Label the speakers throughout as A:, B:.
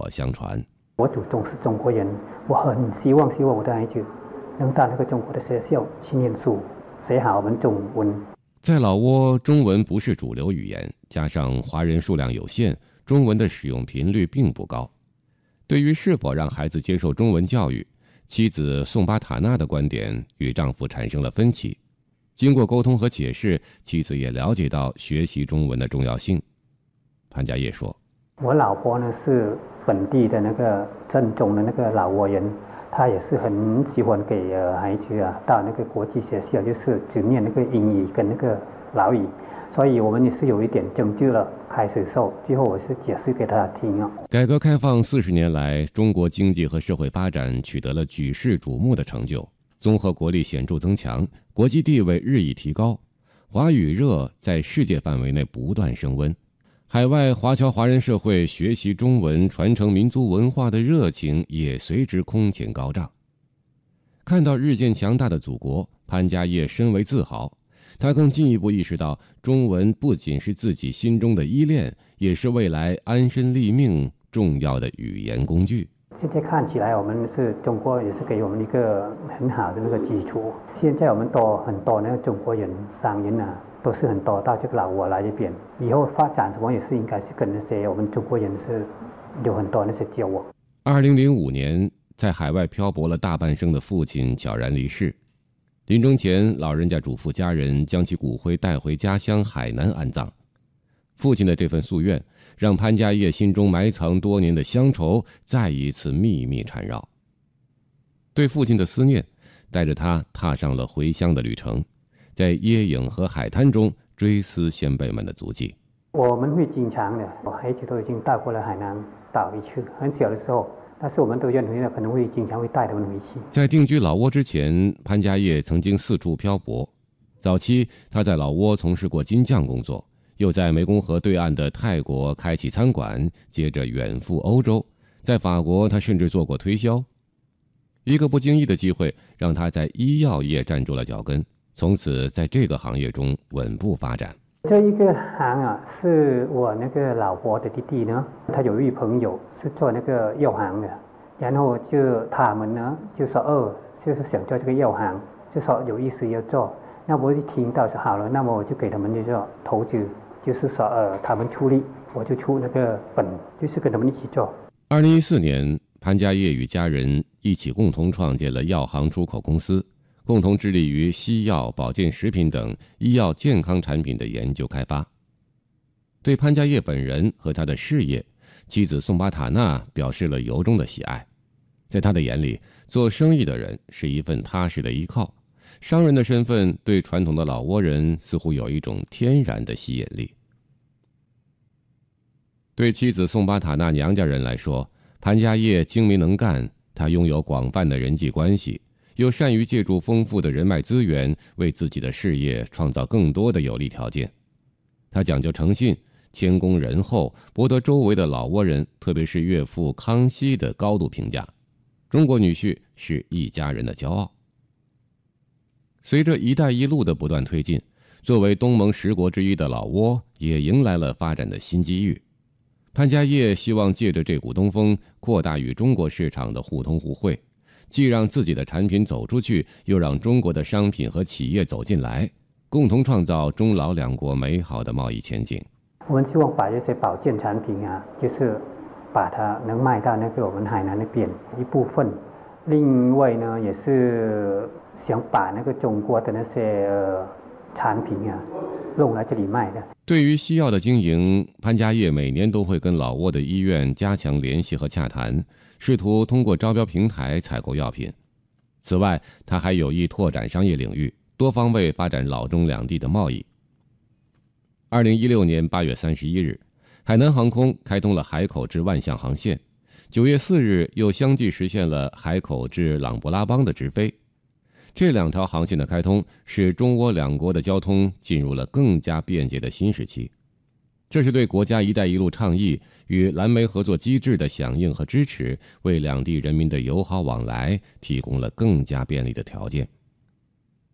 A: 相传。
B: 我祖宗是中国人，我很希望我的孩子能到那个中国的学校去念书，学好我们中文。
A: 在老挝，中文不是主流语言，加上华人数量有限，中文的使用频率并不高。对于是否让孩子接受中文教育，妻子宋巴塔纳的观点与丈夫产生了分歧。经过沟通和解释，妻子也了解到学习中文的重要性。潘家业说：“
B: 我老婆呢是本地的那个正宗的那个老挝人，她也是很喜欢给孩子到那个国际学校，就是只念那个英语跟那个老语，所以我们也是有一点争执了。开始后，最后我是解释给她听啊。”
A: 改革开放40年来，中国经济和社会发展取得了举世瞩目的成就，综合国力显著增强，国际地位日益提高，华语热在世界范围内不断升温。海外华侨华人社会学习中文、传承民族文化的热情也随之空前高涨。看到日渐强大的祖国，潘家业深为自豪。他更进一步意识到，中文不仅是自己心中的依恋，也是未来安身立命重要的语言工具。
B: 现在看起来，我们是中国，也是给我们一个很好的那个基础。现在我们很多那个中国人商人都是很多到这个老挝来这边，以后发展什么也是应该是跟那些我们中国人是有很多那些交往。
A: 2005年，在海外漂泊了大半生的父亲悄然离世，临终前，老人家嘱咐家人将其骨灰带回家乡海南安葬。父亲的这份夙愿，让潘家业心中埋藏多年的乡愁再一次秘密缠绕。对父亲的思念，带着他踏上了回乡的旅程，在椰影和海滩中追思先辈们的足迹。
B: 我们会经常的，我孩子都已经到过了海南岛一次，很小的时候，但是我们都认为可能会经常会带他们回去。
A: 在定居老挝之前，潘家业曾经四处漂泊。早期他在老挝从事过金匠工作，又在湄公河对岸的泰国开启餐馆，接着远赴欧洲。在法国，他甚至做过推销。一个不经意的机会，让他在医药业站住了脚跟，从此在这个行业中稳步发展。
B: 这一个行是我那个老婆的弟弟呢，他有一位朋友是做那个药行的，然后就他们呢就说就是想做这个药行，就说有意思要做。那我一听到说好了，那么我就给他们就说投资，就是说他们出力，我就出那个本，就是跟他们一起做。
A: 2014年，潘家业与家人一起共同创建了药行出口公司，共同致力于西药、保健食品等医药健康产品的研究开发。对潘家业本人和他的事业，妻子宋巴塔纳表示了由衷的喜爱。在他的眼里，做生意的人是一份踏实的依靠，商人的身份对传统的老挝人似乎有一种天然的吸引力。对妻子宋巴塔纳娘家人来说，潘家业精明能干，他拥有广泛的人际关系，又善于借助丰富的人脉资源，为自己的事业创造更多的有利条件。他讲究诚信，谦恭仁厚，博得周围的老挝人，特别是岳父康熙的高度评价。中国女婿是一家人的骄傲。随着“一带一路”的不断推进，作为东盟10国之一的老挝也迎来了发展的新机遇。潘家业希望借着这股东风，扩大与中国市场的互通互惠，既让自己的产品走出去，又让中国的商品和企业走进来，共同创造中老两国美好的贸易前景。
B: 我们希望把这些保健产品就是把它能卖到那个我们海南那边一部分，另外呢，也是想把那个中国的那些产品弄来这里卖的。
A: 对于西药的经营，潘家业每年都会跟老挝的医院加强联系和洽谈，试图通过招标平台采购药品。此外，他还有意拓展商业领域，多方位发展老中两地的贸易。2016年8月31日，海南航空开通了海口至万象航线，9月4日又相继实现了海口至琅勃拉邦的直飞。这2条航线的开通，使中挝两国的交通进入了更加便捷的新时期。这是对国家“一带一路”倡议与蓝莓合作机制的响应和支持，为两地人民的友好往来提供了更加便利的条件。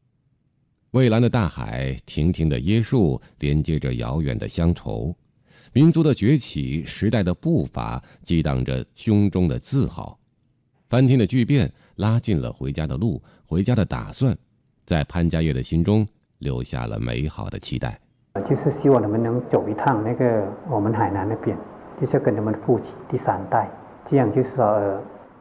A: 蔚蓝的大海，亭亭的椰树，连接着遥远的乡愁。 民族的崛起，时代的步伐，激荡着胸中的自豪。翻天的巨变拉近了回家的路，回家的打算，在潘家业的心中留下了美好的期待。
B: 就是希望他们能走一趟那个我们海南那边，就是跟他们父亲第3代，这样就是说